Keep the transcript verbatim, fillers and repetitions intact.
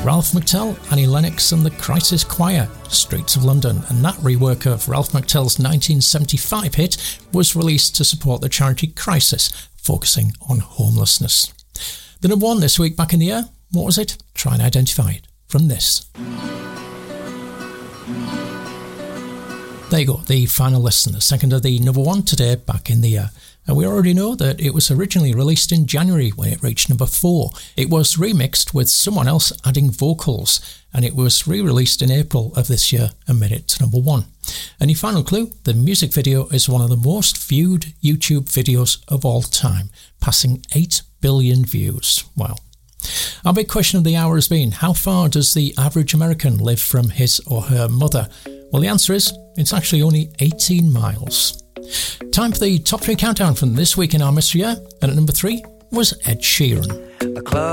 Ralph McTell, Annie Lennox and the Crisis Choir, Streets of London, and that rework of Ralph McTell's nineteen seventy-five hit was released to support the charity Crisis, focusing on homelessness. The number one this week back in the air, what was it? Try and identify it from this. There you go, the final listen, the second of the number one today back in the air. And we already know that it was originally released in January when it reached number four. It was remixed with someone else adding vocals, and it was re-released in April of this year and made it to number one. And your final clue, the music video is one of the most viewed YouTube videos of all time, passing eight billion views. Wow. Our big question of the hour has been, how far does the average American live from his or her mother? Well, the answer is, it's actually only eighteen miles. Time for the top three countdown from this week in our mystery year, and at number three was Ed Sheeran.